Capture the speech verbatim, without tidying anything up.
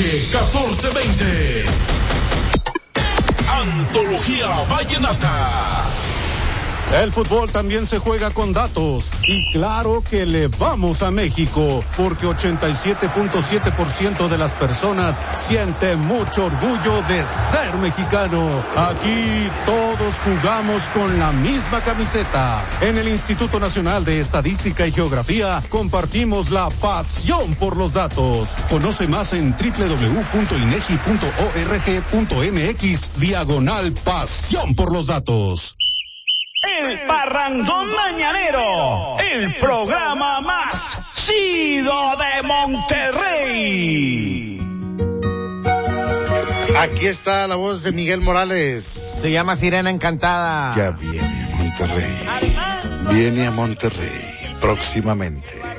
H catorce veinte. Antología Vallenata. El fútbol también se juega con datos y claro que le vamos a México porque ochenta y siete punto siete por ciento de las personas siente mucho orgullo de ser mexicano. Aquí todos jugamos con la misma camiseta. En el Instituto Nacional de Estadística y Geografía compartimos la pasión por los datos. Conoce más en doble u doble u doble u punto inegi punto org punto mx diagonal pasión por los datos. El Parrandón Mañanero, el programa más chido de Monterrey. Aquí está la voz de Miguel Morales. Se llama Sirena Encantada. Ya viene a Monterrey. Viene a Monterrey próximamente.